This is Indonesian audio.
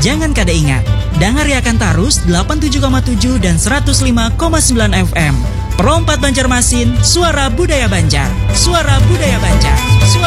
Jangan kada ingat, dengar akan tarus 87,7 dan 105,9 FM. Perompat Banjarmasin, suara budaya Banjar. Suara budaya Banjar.